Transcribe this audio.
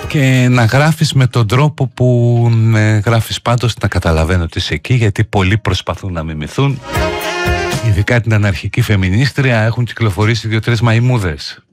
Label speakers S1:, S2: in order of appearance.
S1: Και να γράφεις με τον τρόπο που γράφεις, πάντως να καταλαβαίνω ότι είσαι εκεί, γιατί πολλοί προσπαθούν να μιμηθούν. Ειδικά την αναρχική φεμινίστρια έχουν κυκλοφορήσει 2-3 μαϊμούδες.